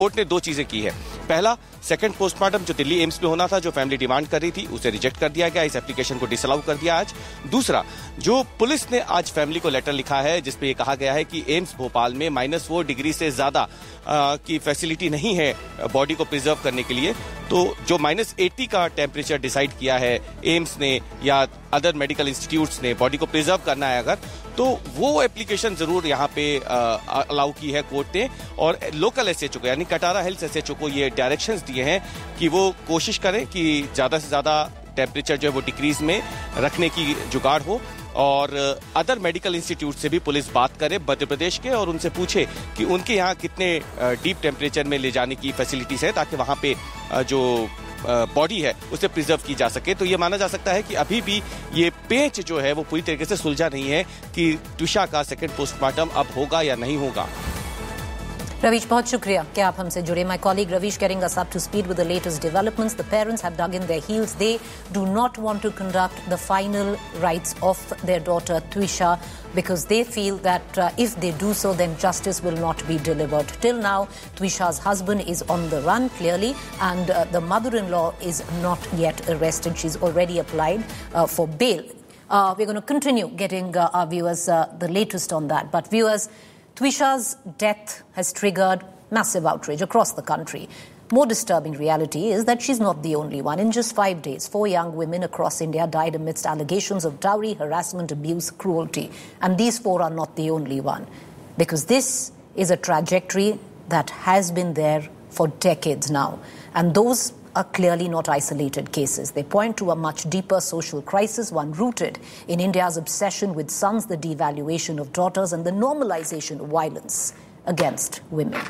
Court ने दो चीजें की है। पहला, सेकंड पोस्टमार्टम जो दिल्ली एम्स में होना था, जो फैमिली डिमांड कर रही थी, उसे रिजेक्ट कर दिया गया। इस एप्लीकेशन को डिसअलाउ कर दिया आज। दूसरा, जो पुलिस ने आज फैमिली को लेटर लिखा है जिसपे ये कहा गया है कि एम्स भोपाल में -4 डिग्री से ज्यादा की फैसिलिटी नहीं है बॉडी को प्रिजर्व करने के लिए, तो जो -80 का टेम्परेचर डिसाइड किया है एम्स ने या अदर मेडिकल इंस्टीट्यूट्स ने बॉडी को प्रिजर्व करना है अगर, तो वो एप्लीकेशन जरूर यहाँ पे अलाउ की है कोर्ट ने। और लोकल एसएचओ को यानी कटारा हेल्थ एसएचओ को ये डायरेक्शंस दिए हैं कि वो कोशिश करें कि ज्यादा से ज्यादा टेम्परेचर जो है वो डिक्रीज में रखने की जुगाड़ हो। और अदर मेडिकल इंस्टीट्यूट से भी पुलिस बात करे मध्य प्रदेश के और उनसे पूछे कि उनके यहाँ कितने डीप टेम्परेचर में ले जाने की फैसिलिटीज है ताकि वहां पे जो बॉडी है उसे प्रिजर्व की जा सके। तो ये माना जा सकता है कि अभी भी ये पेच जो है वो पूरी तरीके से सुलझा नहीं है कि ट्विशा का सेकंड पोस्टमार्टम अब होगा या नहीं होगा। Ravish, बहुत शुक्रिया कि आप हमसे जुड़े. My colleague Ravish getting us up to speed with the latest developments. The parents have dug in their heels. They do not want to conduct the final rites of their daughter Twisha because they feel that if they do so, then justice will not be delivered. Till now, Twisha's husband is on the run, clearly, and the mother-in-law is not yet arrested. She's already applied for bail. We're going to continue getting our viewers the latest on that. But viewers, Twisha's death has triggered massive outrage across the country. More disturbing reality is that she's not the only one. In just 5 days, 4 young women across India died amidst allegations of dowry, harassment, abuse, cruelty. And these 4 are not the only one. Because this is a trajectory that has been there for decades now. And those are clearly not isolated cases. They point to a much deeper social crisis, one rooted in India's obsession with sons, the devaluation of daughters, and the normalization of violence against women.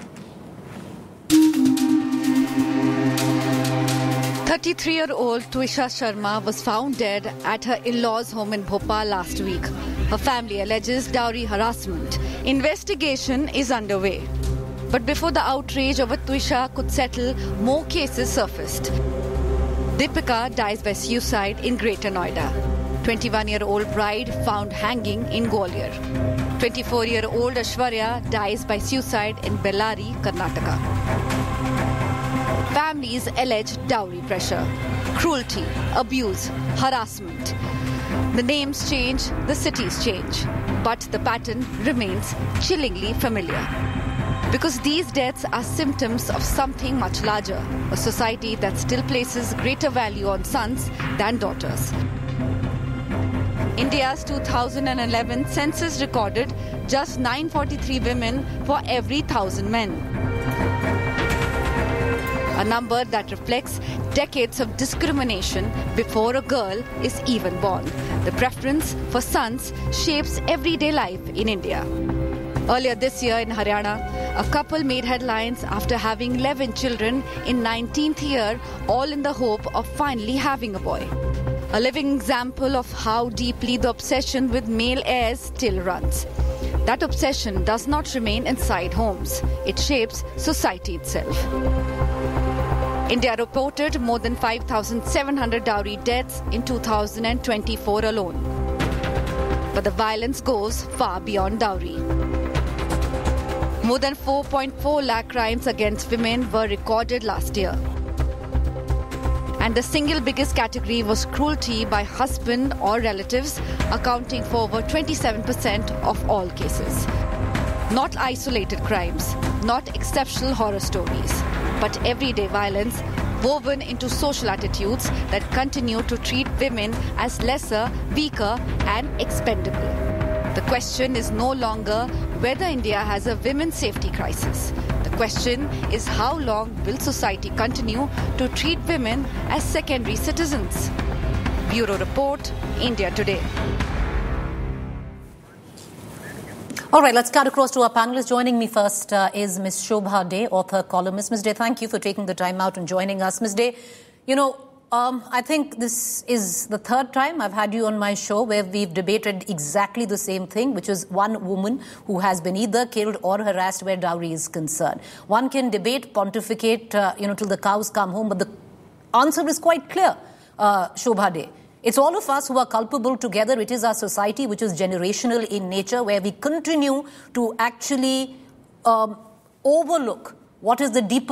33-year-old Twisha Sharma was found dead at her in-laws' home in Bhopal last week. Her family alleges dowry harassment. Investigation is underway. But before the outrage over Twisha could settle, more cases surfaced. Deepika dies by suicide in Greater Noida. 21-year-old bride found hanging in Gwalior. 24-year-old Ashwarya dies by suicide in Bellary, Karnataka. Families allege dowry pressure, cruelty, abuse, harassment. The names change, the cities change, but the pattern remains chillingly familiar. Because these deaths are symptoms of something much larger, a society that still places greater value on sons than daughters. India's 2011 census recorded just 943 women for every 1,000 men. A number that reflects decades of discrimination before a girl is even born. The preference for sons shapes everyday life in India. Earlier this year in Haryana, a couple made headlines after having 11 children in 19th year, all in the hope of finally having a boy. A living example of how deeply the obsession with male heirs still runs. That obsession does not remain inside homes. It shapes society itself. India reported more than 5,700 dowry deaths in 2024 alone. But the violence goes far beyond dowry. More than 4.4 lakh crimes against women were recorded last year. And the single biggest category was cruelty by husband or relatives, accounting for over 27% of all cases. Not isolated crimes, not exceptional horror stories, but everyday violence woven into social attitudes that continue to treat women as lesser, weaker, and expendable. The question is no longer whether India has a women's safety crisis. The question is how long will society continue to treat women as secondary citizens? Bureau Report, India Today. All right, let's cut across to our panelists. Joining me first is Ms. Shobha Dey, author, columnist. Ms. Dey, thank you for taking the time out and joining us. Ms. Dey, I think this is the third time I've had you on my show where we've debated exactly the same thing, which is one woman who has been either killed or harassed where dowry is concerned. One can debate, pontificate, till the cows come home, but the answer is quite clear, Shobha Dey. It's all of us who are culpable together. It is our society, which is generational in nature, where we continue to actually overlook What is the deeper